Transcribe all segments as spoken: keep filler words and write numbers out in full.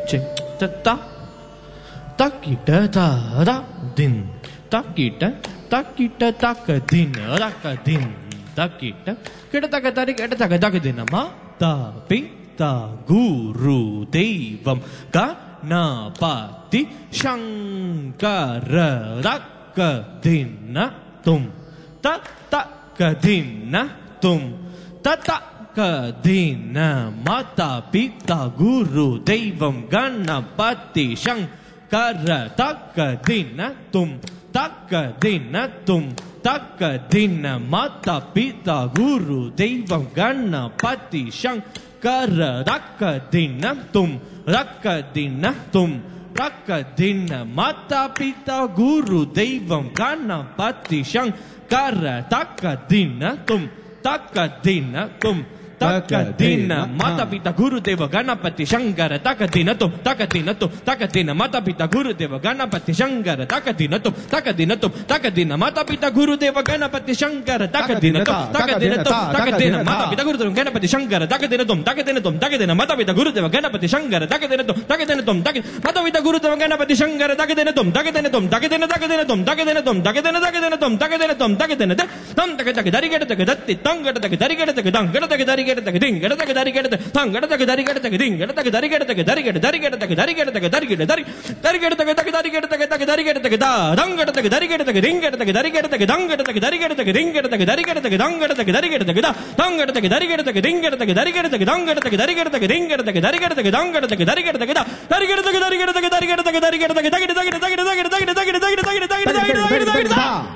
चे ता ताकिट तारा दिन ताकिट ताकिट ताक दिन राक दिन ताकिट किट ताक तारी किट ताक ताक दिन माता पिता गुरु देवम गणपति शंकर राक दिन तुम तक दिन तुम तक दिन माता पिता गुरु देवम गणपति शंकर तक दिन तुम तक दिन तुम तक दिन माता पिता गुरु देवम गणपति शंकर रक दिन तुम रक दिन तुम रक दिन माता पिता गुरु देवम गणपति शंकर तक दिन तुम तक दिन तुम तक दिन माता पिता गुरुदेव गणपति शंकर तक दिन तुम तक दिन तुम तक दिन माता पिता गुरुदेव गणपति शंकर तक दिन तुम तक दिन तुम तक दिन माता पिता गुरुदेव गणपति शंकर तक दिन तुम तक दिन तुम तक दिन माता पिता गुरुदेव गणपति शंकर तक दिन तुम तक दिन तुम तक दिन माता पिता गुरुदेव गणपति शंकर तक दिन तुम तक दिन तुम तक माता पिता गुरुदेव गणपति शंकर तक दिन तुम तक दिन तुम तक दिन तक दिन तुम तक दिन तुम तक दिन तक दिन तुम तक दिन तुम तक दिन तम तक तक दरी गट तक दत्ति तंग गट तक दरी गट तक दंग गट तक दरी गट तक दिन गट तक दरी गट तंग गट तक दरी गट तक दिन गट तक दरी गट तक दरी गट दरी गट तक दरी गट तक दरी गट दरी दरी गट तक तक दरी गट तक तक दरी गट तक दा दंग गट तक दरी गट तक दिन गट तक दरी गट तक दंग गट तक दरी गट तक दिन गट तक दरी गट तक दंग गट तक दरी गट तक दा दंग गट तक दरी गट तक दिन गट तक दरी गट तक दंग गट तक दरी गट तक दिन गट तक दरी गट तक दंग गट तक दरी गट तक दा दरी गट तक दरी गट तक दरी गट तक दरी गट तक दरी गट तक दरी गट तक दरी गट तक दरी गट तक दरी गट तक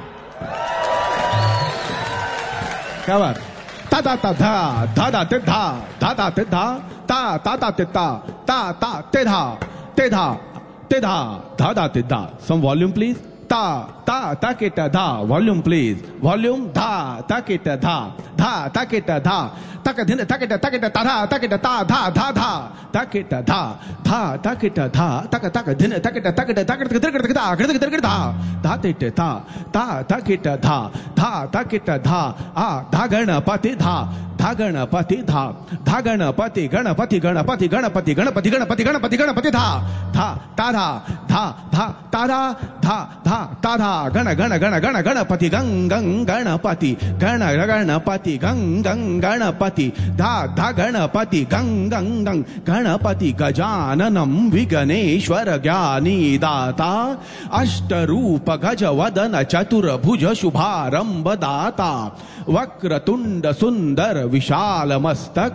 क्या बात ता ता ता धा धा धा ते धा धा धा ते धा ता ता ता ते ता ता ता ते धा ते धा ते धा धा धा ते धा some volume please ता ता ता के ता धा volume please volume धा ता के ता धा धा ता के ता धा ता के दिन ता के ता ता के ता धा ता के ता ता धा धा धा ता के ता धा धा ता के ता धा ता के ता के दिन ता के ता ता के ता के ता के ता के ता के ता धा धा ते ते ता ता ता के ता धा धा ता के ता धा आ धा गणपति धा धा गणपति धा धा गणपति गणपति गणपति गणपति गणपति गणपति गणपति गणपति धा धा ता धा धा धा ता धा धा धा ता धा गण गण गण गण गणपति गं गं गणपति गण गणपति गं गं गणपति धा धा गणपति गं गं गं गणपति गजाननं विघ्नेश्वर ज्ञानी दाता अष्टरूप गजवदन चतुर्भुज शुभारंभ दाता वक्रतुंड सुंदर विशाल मस्तक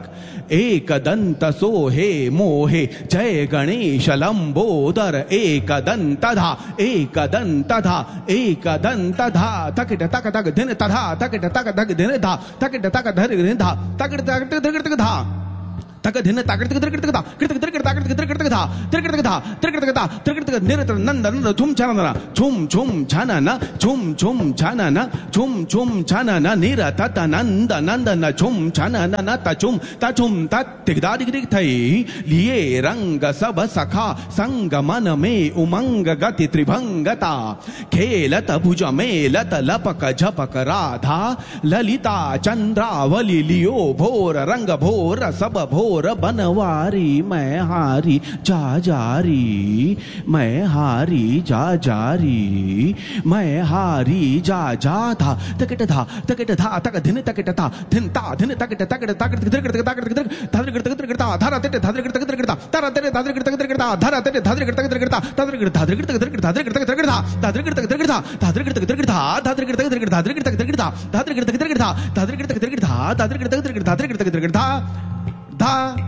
एकदंत सोहे मोहे जय गणेश लंबोदर एकदंत धा एकदंत धा एकदंत धा तकिट तक तक दिन तधा तकिट तक तक दिन धा तकिट तक धर दिन धा तकिट तक तक तक धा तक दिन तकिट तक तक धा किट तक तक तक तक तक धा तक तक धा तक तक धा तक तक निरत नंद नंद झुम छनना झुम झुम छनना झुम झुम छनना झुम झुम छनना निरत नंद नंदन झुम छनना न तझुम तझुम तत्तिगदा दिग दिग थई लिए रंग सब सखा संग मन में उमंग गति त्रिभंगता खेलत भुज मेलत लपक झपक राधा ललिता चंद्रावली लियो भोर रंग भोर सब भोर बनवारी मैं हारी जा जारी मैं हारी जा जारी मैं हारी जा जा था तकिट था तकिट था तक धिन तकिट था धिन ता धिन तकिट तकिट तकिट तकिट तकिट तकिट धाद्र तकिट तकिट ता धारा तकिट धाद्र तकिट तकिट ता तारा तकिट धाद्र तकिट तकिट ता धारा तकिट धाद्र तकिट तकिट ता धाद्र तकिट धाद्र तकिट तकिट धाद्र तकिट तकिट ता धाद्र तकिट तकिट ता धाद्र तकिट तकिट ता धाद्र तकिट तकिट धाद्र तकिट तकिट ता धाद्र तकिट तकिट ता धाद्र तकिट तकिट ता धाद्र तकिट तकिट ता धाद्र तकिट तकिट धाद्र तकिट तकिट धा धा